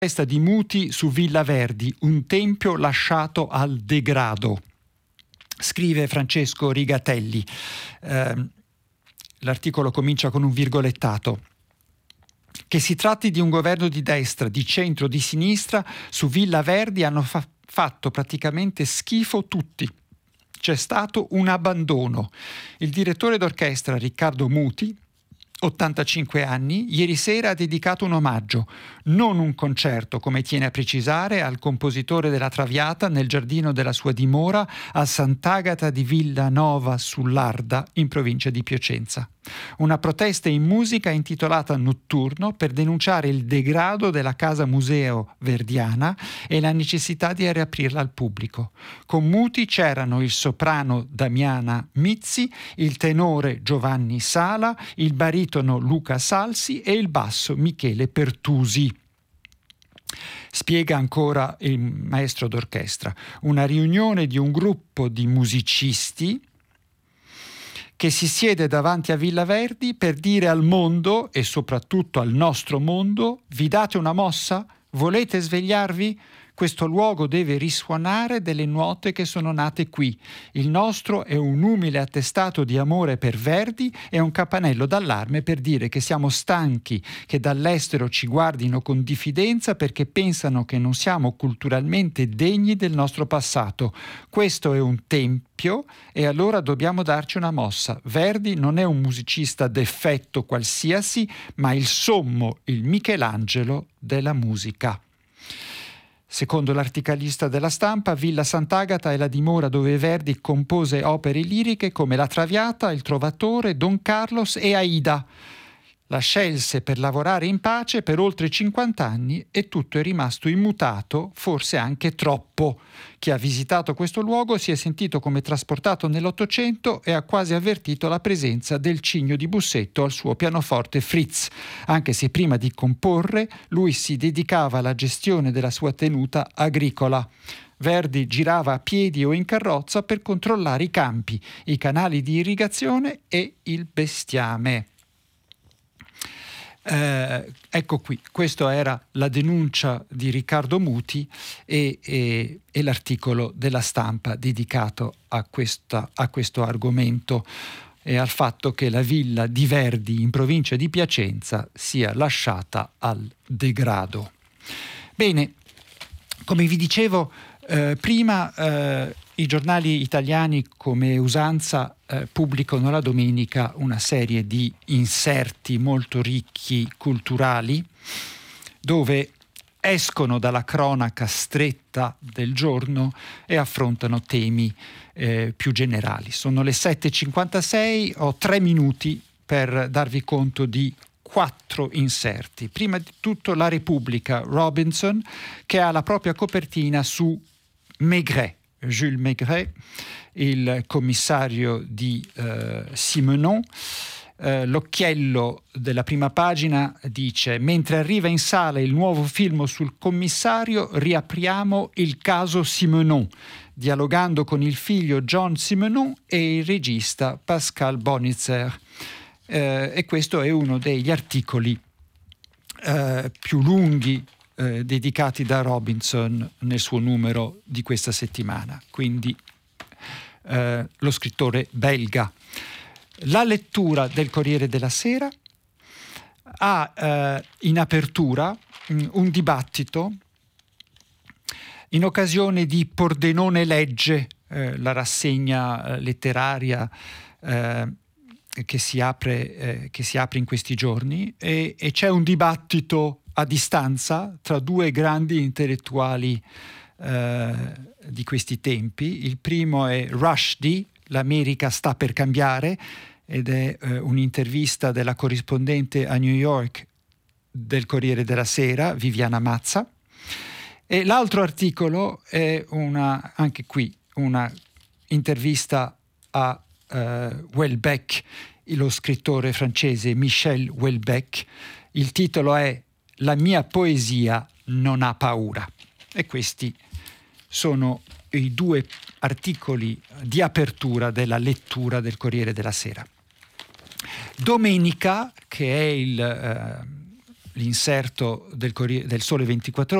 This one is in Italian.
Festa di Muti su Villa Verdi, un tempio lasciato al degrado. Scrive Francesco Rigatelli. L'articolo comincia con un virgolettato. Che si tratti di un governo di destra, di centro, di sinistra, su Villa Verdi hanno fatto praticamente schifo tutti. C'è stato un abbandono. Il direttore d'orchestra Riccardo Muti, 85 anni, ieri sera ha dedicato un omaggio, non un concerto, come tiene a precisare, al compositore della Traviata nel giardino della sua dimora a Sant'Agata di Villanova sull'Arda, in provincia di Piacenza. Una protesta in musica intitolata Notturno per denunciare il degrado della casa museo verdiana e la necessità di riaprirla al pubblico. Con Muti c'erano il soprano Damiana Mizzi, il tenore Giovanni Sala, il baritono Luca Salsi e il basso Michele Pertusi. Spiega ancora il maestro d'orchestra, una riunione di un gruppo di musicisti che si siede davanti a Villa Verdi per dire al mondo, e soprattutto al nostro mondo, vi date una mossa? Volete svegliarvi? Questo luogo deve risuonare delle note che sono nate qui. Il nostro è un umile attestato di amore per Verdi e un campanello d'allarme per dire che siamo stanchi che dall'estero ci guardino con diffidenza perché pensano che non siamo culturalmente degni del nostro passato. Questo è un tempio e allora dobbiamo darci una mossa. Verdi non è un musicista d'effetto qualsiasi, ma il sommo, il Michelangelo della musica. Secondo l'articalista della Stampa, Villa Sant'Agata è la dimora dove Verdi compose opere liriche come La Traviata, Il Trovatore, Don Carlos e Aida. La scelse per lavorare in pace per oltre 50 anni e tutto è rimasto immutato, forse anche troppo. Chi ha visitato questo luogo si è sentito come trasportato nell'Ottocento e ha quasi avvertito la presenza del Cigno di Bussetto al suo pianoforte Fritz, anche se prima di comporre lui si dedicava alla gestione della sua tenuta agricola. Verdi girava a piedi o in carrozza per controllare i campi, i canali di irrigazione e il bestiame. Ecco qui, questa era la denuncia di Riccardo Muti e l'articolo della Stampa dedicato a questo argomento e al fatto che la villa di Verdi in provincia di Piacenza sia lasciata al degrado. Bene, come vi dicevo prima, i giornali italiani come usanza pubblicano la domenica una serie di inserti molto ricchi culturali dove escono dalla cronaca stretta del giorno e affrontano temi più generali. Sono le 7:56, ho 3 minuti per darvi conto di 4 inserti. Prima di tutto La Repubblica, Robinson, che ha la propria copertina su Maigret, Jules Maigret, il commissario di Simenon. L'occhiello della prima pagina dice: mentre arriva in sala il nuovo film sul commissario, riapriamo il caso Simenon, dialogando con il figlio John Simenon e il regista Pascal Bonitzer. E questo è uno degli articoli più lunghi dedicati da Robinson nel suo numero di questa settimana, quindi lo scrittore belga. La lettura del Corriere della Sera ha in apertura un dibattito in occasione di Pordenone Legge, la rassegna letteraria che si apre in questi giorni, e c'è un dibattito a distanza tra due grandi intellettuali di questi tempi. Il primo è Rushdie, L'America sta per cambiare, ed è un'intervista della corrispondente a New York del Corriere della Sera, Viviana Mazza, e l'altro articolo è anche qui una intervista a Houellebecq, lo scrittore francese Michel Houellebecq. Il titolo è La mia poesia non ha paura. E questi sono i 2 articoli di apertura della lettura del Corriere della Sera. Domenica, che è l'inserto del Sole 24